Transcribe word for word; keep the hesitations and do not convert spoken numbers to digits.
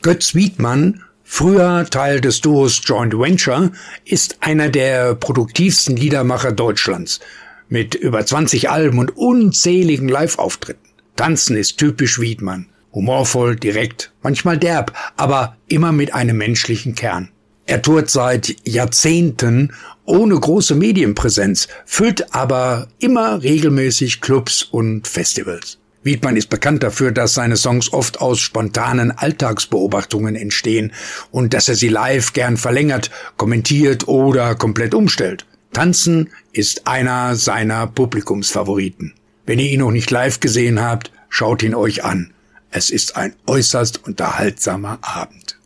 Götz Wiedmann, früher Teil des Duos Joint Venture, ist einer der produktivsten Liedermacher Deutschlands, mit über zwanzig Alben und unzähligen Live-Auftritten. Tanzen ist typisch Wiedmann. Humorvoll, direkt, manchmal derb, aber immer mit einem menschlichen Kern. Er tourt seit Jahrzehnten ohne große Medienpräsenz, füllt aber immer regelmäßig Clubs und Festivals. Wiedmann ist bekannt dafür, dass seine Songs oft aus spontanen Alltagsbeobachtungen entstehen und dass er sie live gern verlängert, kommentiert oder komplett umstellt. Tanzen ist einer seiner Publikumsfavoriten. Wenn ihr ihn noch nicht live gesehen habt, schaut ihn euch an. Es ist ein äußerst unterhaltsamer Abend.